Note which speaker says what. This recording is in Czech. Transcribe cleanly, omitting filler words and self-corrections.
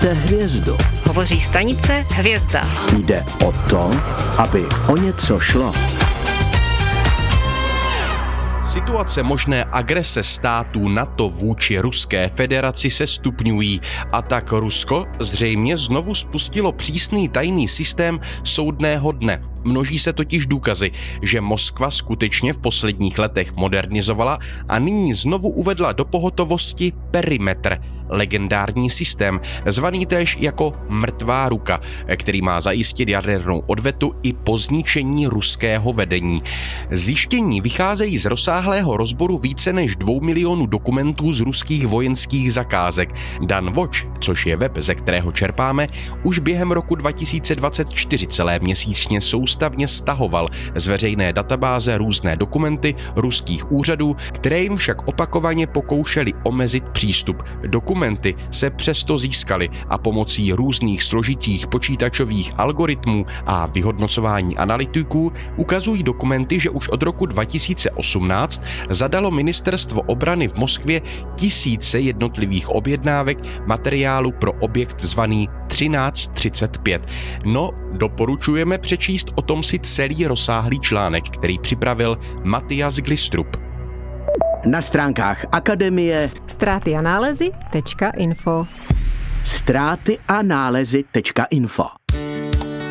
Speaker 1: Vidíte hvězdu.
Speaker 2: Hovoří stanice Hvězda.
Speaker 1: Jde o to, aby o něco šlo.
Speaker 3: Situace možné agrese států NATO vůči Ruské federaci se stupňují a tak Rusko zřejmě znovu spustilo přísný tajný systém soudného dne. Množí se totiž důkazy, že Moskva skutečně v posledních letech modernizovala a nyní znovu uvedla do pohotovosti perimetr, legendární systém, zvaný též jako mrtvá ruka, který má zajistit jadernou odvetu i po zničení ruského vedení. Zjištění vycházejí z rozsáhlého rozboru více než 2 milionů dokumentů z ruských vojenských zakázek. Dan Watch, což je web, ze kterého čerpáme, už během roku 2024 celé měsíčně soustavně stahoval z veřejné databáze různé dokumenty ruských úřadů, které jim však opakovaně pokoušeli omezit přístup. Dokumenty se přesto získaly a pomocí různých složitých počítačových algoritmů a vyhodnocování analytiků ukazují dokumenty, že už od roku 2018 zadalo ministerstvo obrany v Moskvě tisíce jednotlivých objednávek materiálu pro objekt zvaný 1335. No, doporučujeme přečíst o tom si celý rozsáhlý článek, který připravil Matyas Glistrup.
Speaker 1: Na stránkách Akademie
Speaker 2: Ztráty a nálezy.info
Speaker 1: ztráty a nálezy.info